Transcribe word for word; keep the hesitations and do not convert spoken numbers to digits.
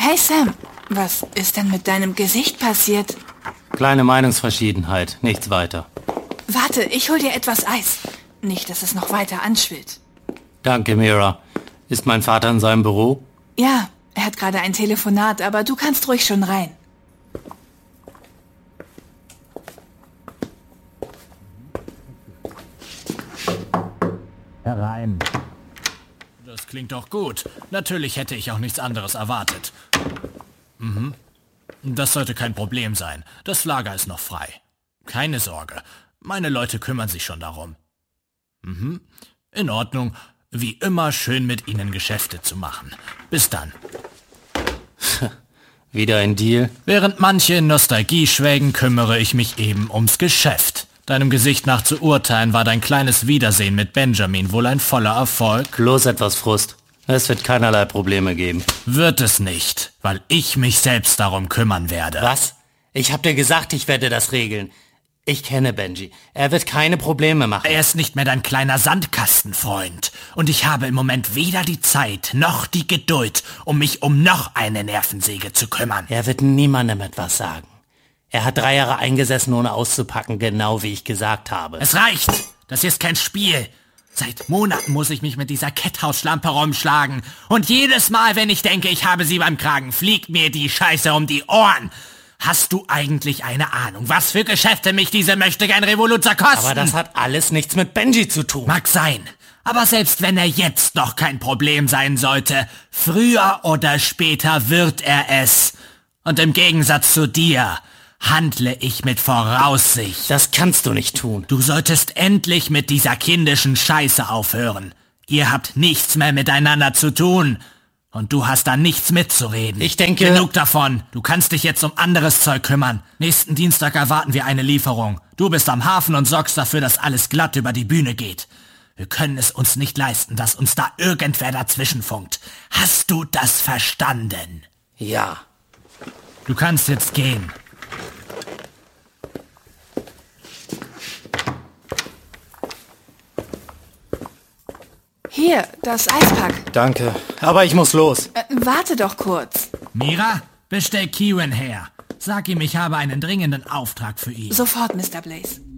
Hey Sam, was ist denn mit deinem Gesicht passiert? Kleine Meinungsverschiedenheit, nichts weiter. Warte, ich hol dir etwas Eis. Nicht, dass es noch weiter anschwillt. Danke, Mira. Ist mein Vater in seinem Büro? Ja, er hat gerade ein Telefonat, aber du kannst ruhig schon rein. Herein. Das klingt doch gut. Natürlich hätte ich auch nichts anderes erwartet. Mhm. Das sollte kein Problem sein. Das Lager ist noch frei. Keine Sorge. Meine Leute kümmern sich schon darum. Mhm. In Ordnung. Wie immer schön mit Ihnen Geschäfte zu machen. Bis dann. Wieder ein Deal? Während manche in Nostalgie schwelgen, kümmere ich mich eben ums Geschäft. Deinem Gesicht nach zu urteilen, war dein kleines Wiedersehen mit Benjamin wohl ein voller Erfolg? Bloß etwas Frust. Es wird keinerlei Probleme geben. Wird es nicht, weil ich mich selbst darum kümmern werde. Was? Ich hab dir gesagt, ich werde das regeln. Ich kenne Benji. Er wird keine Probleme machen. Er ist nicht mehr dein kleiner Sandkastenfreund. Und ich habe im Moment weder die Zeit noch die Geduld, um mich um noch eine Nervensäge zu kümmern. Er wird niemandem etwas sagen. Er hat drei Jahre eingesessen, ohne auszupacken, genau wie ich gesagt habe. Es reicht! Das hier ist kein Spiel. Seit Monaten muss ich mich mit dieser Ketthausschlampe rumschlagen. Und jedes Mal, wenn ich denke, ich habe sie beim Kragen, fliegt mir die Scheiße um die Ohren. Hast du eigentlich eine Ahnung, was für Geschäfte mich diese Möchtegern-Revoluzer kosten? Aber das hat alles nichts mit Benji zu tun. Mag sein. Aber selbst wenn er jetzt noch kein Problem sein sollte, früher oder später wird er es. Und im Gegensatz zu dir handle ich mit Voraussicht. Das kannst du nicht tun. Du solltest endlich mit dieser kindischen Scheiße aufhören. Ihr habt nichts mehr miteinander zu tun. Und du hast da nichts mitzureden. Ich denke... Genug davon. Du kannst dich jetzt um anderes Zeug kümmern. Nächsten Dienstag erwarten wir eine Lieferung. Du bist am Hafen und sorgst dafür, dass alles glatt über die Bühne geht. Wir können es uns nicht leisten, dass uns da irgendwer dazwischenfunkt. Hast du das verstanden? Ja. Du kannst jetzt gehen. Hier, das Eispack. Danke, aber ich muss los. Äh, warte doch kurz. Mira, bestell Kieran her. Sag ihm, ich habe einen dringenden Auftrag für ihn. Sofort, Mister Blaze.